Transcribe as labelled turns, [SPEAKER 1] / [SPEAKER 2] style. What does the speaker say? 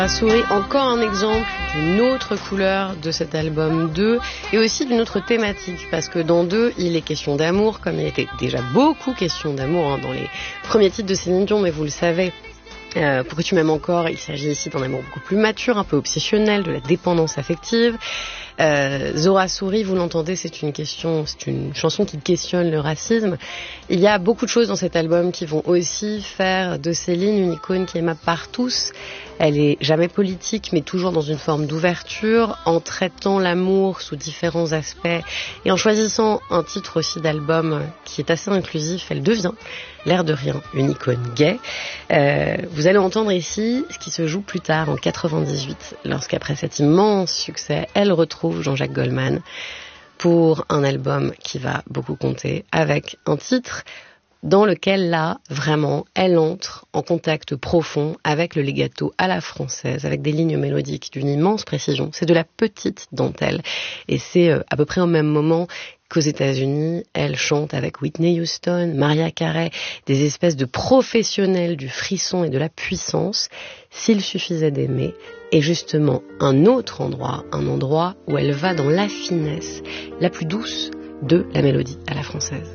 [SPEAKER 1] Souris, encore un exemple d'une autre couleur de cet album 2 et aussi d'une autre thématique, parce que dans 2, il est question d'amour, comme il était déjà beaucoup question d'amour dans les premiers titres de Céline Dion, mais vous le savez, Pourquoi tu m'aimes encore, il s'agit ici d'un amour beaucoup plus mature, un peu obsessionnel, de la dépendance affective. Zora Souris, vous l'entendez, c'est une chanson qui questionne le racisme. Il y a beaucoup de choses dans cet album qui vont aussi faire de Céline une icône qui est aimable par tous. Elle est jamais politique, mais toujours dans une forme d'ouverture, en traitant l'amour sous différents aspects et en choisissant un titre aussi d'album qui est assez inclusif. Elle devient, l'air de rien, une icône gay. Vous allez entendre ici ce qui se joue plus tard, en 98, lorsqu'après cet immense succès, elle retrouve Jean-Jacques Goldman pour un album qui va beaucoup compter, avec un titre dans lequel, là, vraiment, elle entre en contact profond avec le legato à la française, avec des lignes mélodiques d'une immense précision. C'est de la petite dentelle. Et c'est à peu près au même moment qu'aux États-Unis, elle chante avec Whitney Houston, Mariah Carey, des espèces de professionnels du frisson et de la puissance. S'il suffisait d'aimer, et justement un autre endroit, un endroit où elle va dans la finesse la plus douce de la mélodie à la française.